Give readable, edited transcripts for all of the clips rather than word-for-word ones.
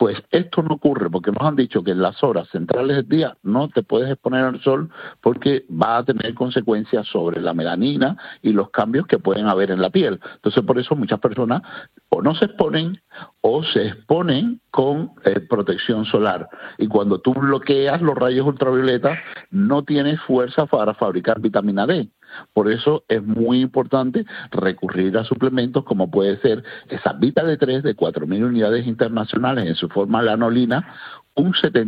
Pues esto no ocurre porque nos han dicho que en las horas centrales del día no te puedes exponer al sol porque va a tener consecuencias sobre la melanina y los cambios que pueden haber en la piel. Entonces, por eso muchas personas o no se exponen o se exponen con protección solar. Y cuando tú bloqueas los rayos ultravioleta, no tienes fuerza para fabricar vitamina D. Por eso es muy importante recurrir a suplementos como puede ser esa Vita D3 de 4.000 unidades internacionales en su forma lanolina, un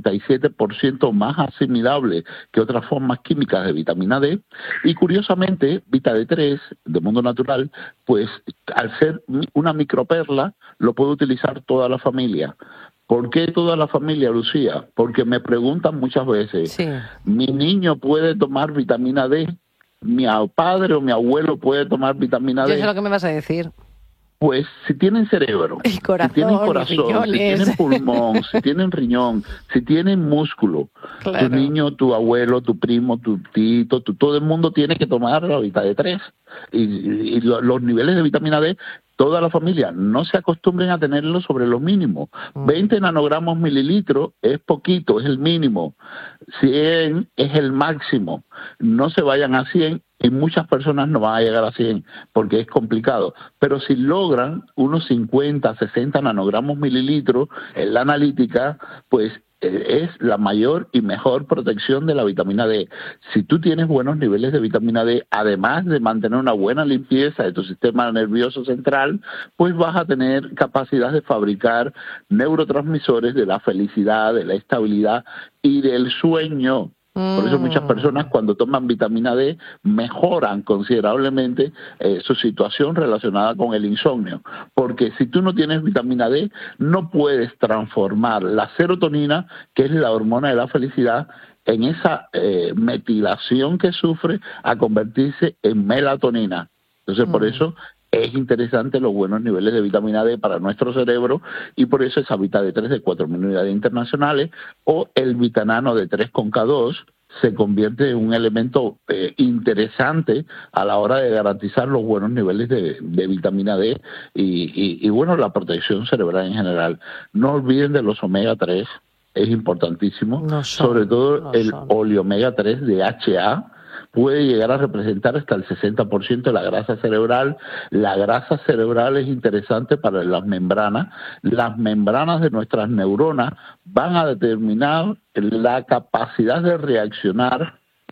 77% más asimilable que otras formas químicas de vitamina D. Y curiosamente, Vita D3 de Mundo Natural, pues al ser una microperla, lo puede utilizar toda la familia. ¿Por qué toda la familia, Lucía? Porque me preguntan muchas veces, Sí. ¿mi niño puede tomar vitamina D? ¿Mi padre o mi abuelo puede tomar vitamina D? Yo sé lo que me vas a decir. Pues si tienen cerebro, Y corazón, si tienen corazón, riñones. si tienen pulmón, si tienen riñón, si tienen músculo, Claro. tu niño, tu abuelo, tu primo, tu tito, todo el mundo tiene que tomar la vitamina D3. Y los niveles de vitamina D, toda la familia, no se acostumbren a tenerlo sobre lo mínimo. 20 nanogramos mililitros es poquito, es el mínimo. 100 es el máximo. No se vayan a 100 y muchas personas no van a llegar a 100 porque es complicado. Pero si logran unos 50, 60 nanogramos mililitros en la analítica, pues es la mayor y mejor protección de la vitamina D. Si tú tienes buenos niveles de vitamina D, además de mantener una buena limpieza de tu sistema nervioso central, pues vas a tener capacidad de fabricar neurotransmisores de la felicidad, de la estabilidad y del sueño. Por eso muchas personas cuando toman vitamina D mejoran considerablemente su situación relacionada con el insomnio. Porque si tú no tienes vitamina D, no puedes transformar la serotonina, que es la hormona de la felicidad, en esa metilación que sufre a convertirse en melatonina. Entonces, por eso es interesante los buenos niveles de vitamina D para nuestro cerebro y por eso esa Vita D3 de 4.000 unidades internacionales o el Vitanano D3 con K2 se convierte en un elemento interesante a la hora de garantizar los buenos niveles de vitamina D y bueno, la protección cerebral en general. No olviden de los omega 3, es importantísimo, sobre todo el oleomega 3 de HA, puede llegar a representar hasta el 60% de la grasa cerebral. La grasa cerebral es interesante para las membranas. Las membranas de nuestras neuronas van a determinar la capacidad de reaccionar,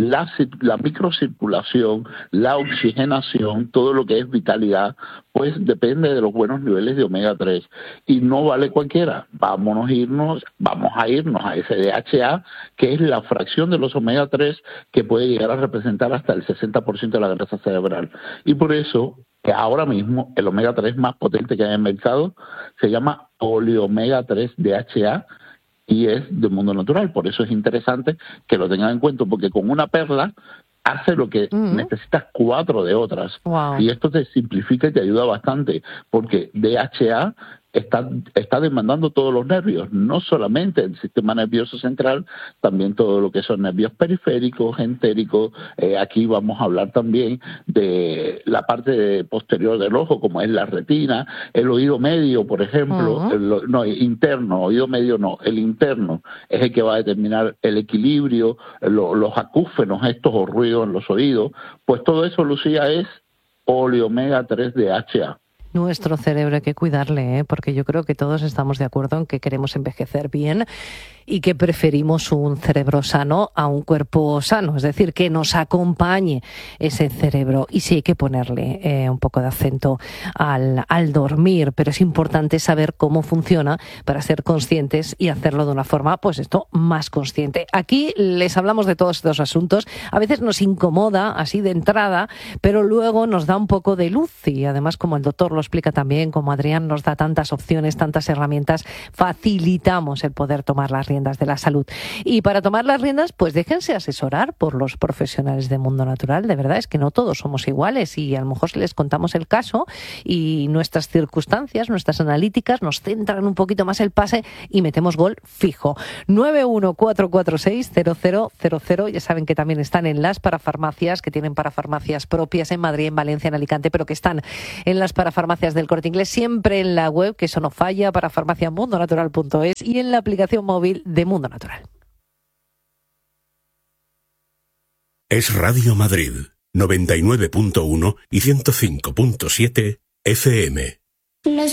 la microcirculación, la oxigenación, todo lo que es vitalidad, pues depende de los buenos niveles de omega 3. Y no vale cualquiera. Vamos a irnos a ese DHA, que es la fracción de los omega 3 que puede llegar a representar hasta el 60% de la grasa cerebral. Y por eso, que ahora mismo el omega 3 más potente que hay en el mercado se llama oleomega 3 DHA, y es de Mundo Natural. Por eso es interesante que lo tengan en cuenta, porque con una perla hace lo que necesitas 4 de otras. Wow. Y esto te simplifica y te ayuda bastante, porque DHA está demandando todos los nervios, no solamente el sistema nervioso central, también todo lo que son nervios periféricos, entéricos. Aquí vamos a hablar también de la parte posterior del ojo, como es la retina, el oído medio, por ejemplo, oído medio no, el interno es el que va a determinar el equilibrio, los acúfenos estos o ruidos en los oídos. Pues todo eso, Lucía, es oleomega 3 de DHA. Nuestro cerebro hay que cuidarle, porque yo creo que todos estamos de acuerdo en que queremos envejecer bien y que preferimos un cerebro sano a un cuerpo sano, es decir, que nos acompañe ese cerebro. Y sí hay que ponerle un poco de acento al dormir, pero es importante saber cómo funciona para ser conscientes y hacerlo de una forma, pues esto, más consciente. Aquí les hablamos de todos estos asuntos, a veces nos incomoda así de entrada, pero luego nos da un poco de luz y además, como el doctor lo explica también, como Adrián nos da tantas opciones, tantas herramientas, facilitamos el poder tomar las riendas riendas de la salud. Y para tomar las riendas, pues déjense asesorar por los profesionales de Mundo Natural. De verdad es que no todos somos iguales y a lo mejor les contamos el caso y nuestras circunstancias, nuestras analíticas nos centran un poquito más el pase y metemos gol fijo. 914460000. Ya saben que también están en las parafarmacias, que tienen parafarmacias propias en Madrid, en Valencia, en Alicante, pero que están en las parafarmacias del Corte Inglés, siempre en la web, que eso no falla, parafarmaciamundonatural.es, y en la aplicación móvil de Mundo Natural. Es Radio Madrid, 99.1 y 105.7 FM. Los